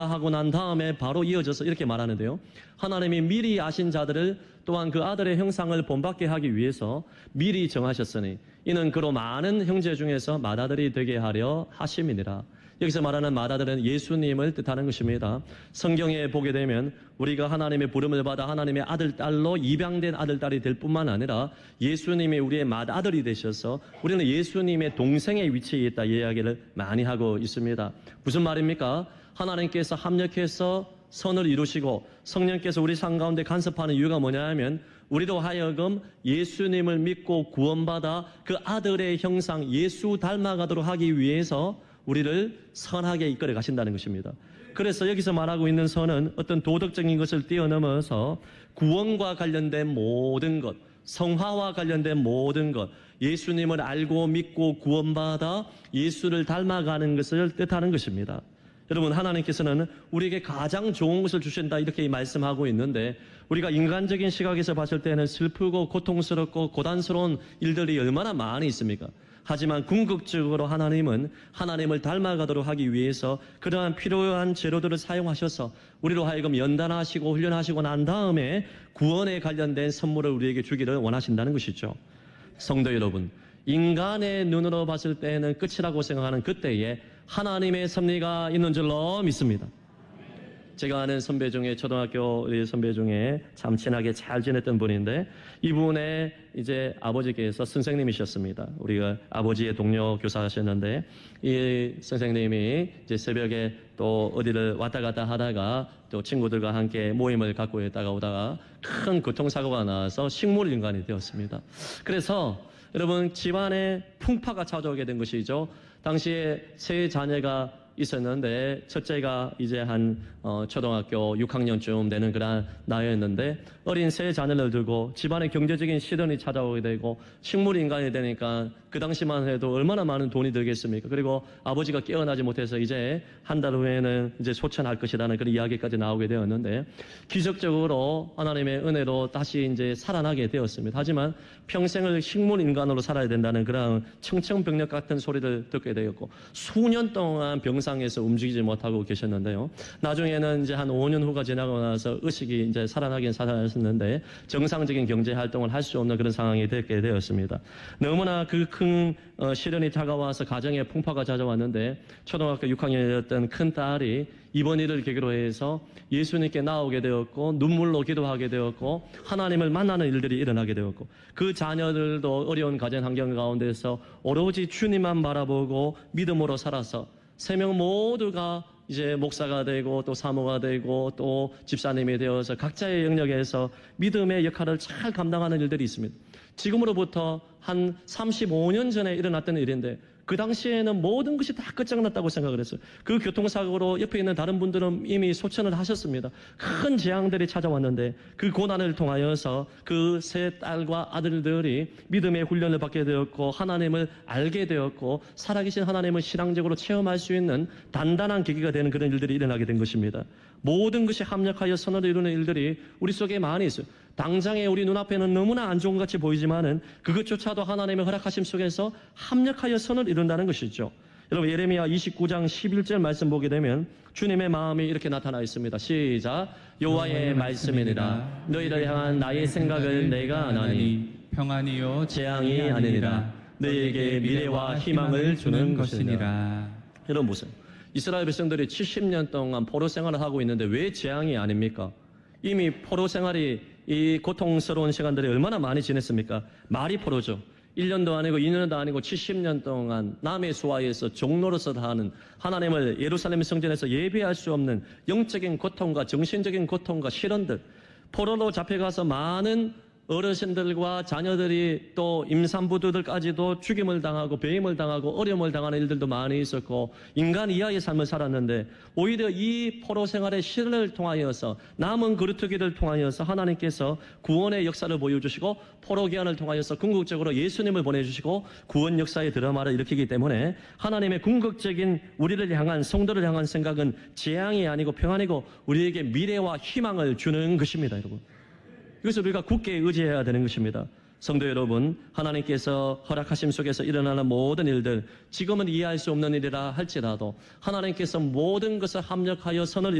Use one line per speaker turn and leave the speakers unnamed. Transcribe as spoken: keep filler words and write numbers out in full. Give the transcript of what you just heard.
하고 난 다음에 바로 이어져서 이렇게 말하는데요. 하나님이 미리 아신 자들을 또한 그 아들의 형상을 본받게 하기 위해서 미리 정하셨으니 이는 그로 많은 형제 중에서 맏아들이 되게 하려 하심이니라. 여기서 말하는 맏아들은 예수님을 뜻하는 것입니다. 성경에 보게 되면 우리가 하나님의 부름을 받아 하나님의 아들, 딸로 입양된 아들, 딸이 될 뿐만 아니라 예수님이 우리의 맏아들이 되셔서 우리는 예수님의 동생의 위치에 있다 이야기를 많이 하고 있습니다. 무슨 말입니까? 하나님께서 합력해서 선을 이루시고 성령께서 우리 삶 가운데 간섭하는 이유가 뭐냐 하면 우리로 하여금 예수님을 믿고 구원받아 그 아들의 형상 예수 닮아가도록 하기 위해서 우리를 선하게 이끌어 가신다는 것입니다. 그래서 여기서 말하고 있는 선은 어떤 도덕적인 것을 뛰어넘어서 구원과 관련된 모든 것, 성화와 관련된 모든 것, 예수님을 알고 믿고 구원받아 예수를 닮아가는 것을 뜻하는 것입니다. 여러분, 하나님께서는 우리에게 가장 좋은 것을 주신다 이렇게 말씀하고 있는데 우리가 인간적인 시각에서 봤을 때는 슬프고 고통스럽고 고단스러운 일들이 얼마나 많이 있습니까? 하지만 궁극적으로 하나님은 하나님을 닮아가도록 하기 위해서 그러한 필요한 재료들을 사용하셔서 우리로 하여금 연단하시고 훈련하시고 난 다음에 구원에 관련된 선물을 우리에게 주기를 원하신다는 것이죠. 성도 여러분, 인간의 눈으로 봤을 때는 끝이라고 생각하는 그때에 하나님의 섭리가 있는 줄로 믿습니다. 제가 아는 선배 중에 초등학교 선배 중에 참 친하게 잘 지냈던 분인데 이분의 이제 아버지께서 선생님이셨습니다. 우리가 아버지의 동료 교사하셨는데 이 선생님이 이제 새벽에 또 어디를 왔다 갔다 하다가 또 친구들과 함께 모임을 갖고 있다가 오다가 큰 교통사고가 나와서 식물인간이 되었습니다. 그래서 여러분 집안에 풍파가 찾아오게 된 것이죠. 당시에 세 자녀가 있었는데 첫째가 이제 한 어, 초등학교 육 학년쯤 되는 그런 나이였는데 어린 세 자녀를 두고 집안에 경제적인 시련이 찾아오게 되고 식물인간이 되니까 그 당시만 해도 얼마나 많은 돈이 들겠습니까? 그리고 아버지가 깨어나지 못해서 이제 한 달 후에는 이제 소천할 것이라는 그런 이야기까지 나오게 되었는데 기적적으로 하나님의 은혜로 다시 이제 살아나게 되었습니다. 하지만 평생을 식물인간으로 살아야 된다는 그런 청천벽력 같은 소리를 듣게 되었고 수년 동안 병상에서 움직이지 못하고 계셨는데요. 나중에는 이제 한 오 년 후가 지나고 나서 의식이 이제 살아나긴 살아났었는데 정상적인 경제 활동을 할 수 없는 그런 상황이 되게 되었습니다. 너무나 그 큰 시련이 다가와서 가정에 풍파가 찾아왔는데 초등학교 육 학년이었던 큰 딸이 이번 일을 계기로 해서 예수님께 나오게 되었고 눈물로 기도하게 되었고 하나님을 만나는 일들이 일어나게 되었고 그 자녀들도 어려운 가정 환경 가운데서 오로지 주님만 바라보고 믿음으로 살아서 세 명 모두가 이제 목사가 되고 또 사모가 되고 또 집사님이 되어서 각자의 영역에서 믿음의 역할을 잘 감당하는 일들이 있습니다. 지금으로부터 한 삼십오 년 전에 일어났던 일인데 그 당시에는 모든 것이 다 끝장났다고 생각을 했어요. 그 교통사고로 옆에 있는 다른 분들은 이미 소천을 하셨습니다. 큰 재앙들이 찾아왔는데 그 고난을 통하여서 그 세 딸과 아들들이 믿음의 훈련을 받게 되었고 하나님을 알게 되었고 살아계신 하나님을 신앙적으로 체험할 수 있는 단단한 계기가 되는 그런 일들이 일어나게 된 것입니다. 모든 것이 합력하여 선을 이루는 일들이 우리 속에 많이 있어요. 당장에 우리 눈앞에는 너무나 안 좋은 것 같이 보이지만은 그것조차도 하나님의 허락하심 속에서 합력하여 선을 이룬다는 것이죠. 여러분 예레미야 이십구 장 십일 절 말씀 보게 되면 주님의 마음이 이렇게 나타나 있습니다. 시작. 여호와의 말씀이니라 너희를 향한 나의 생각을 내가 아나니
평안이요
재앙이 아니니라 너희에게 미래와 희망을 주는 것이니라. 여러분 보세요. 이스라엘 백성들이 칠십 년 동안 포로 생활을 하고 있는데 왜 재앙이 아닙니까? 이미 포로 생활이 이 고통스러운 시간들이 얼마나 많이 지냈습니까? 말이 포로죠. 일 년도 아니고 이 년도 아니고 칠십 년 동안 남의 수하에서 종로로서 하는 하나님을 예루살렘 성전에서 예배할 수 없는 영적인 고통과 정신적인 고통과 시련들, 포로로 잡혀가서 많은 어르신들과 자녀들이 또 임산부들까지도 죽임을 당하고 배임을 당하고 어려움을 당하는 일들도 많이 있었고 인간 이하의 삶을 살았는데 오히려 이 포로 생활의 시련을 통하여서 남은 그루터기를 통하여서 하나님께서 구원의 역사를 보여주시고 포로 기한을 통하여서 궁극적으로 예수님을 보내주시고 구원 역사의 드라마를 일으키기 때문에 하나님의 궁극적인 우리를 향한 성도를 향한 생각은 재앙이 아니고 평안이고 우리에게 미래와 희망을 주는 것입니다. 여러분, 이것을 우리가 굳게 의지해야 되는 것입니다. 성도 여러분, 하나님께서 허락하심 속에서 일어나는 모든 일들, 지금은 이해할 수 없는 일이라 할지라도 하나님께서 모든 것을 합력하여 선을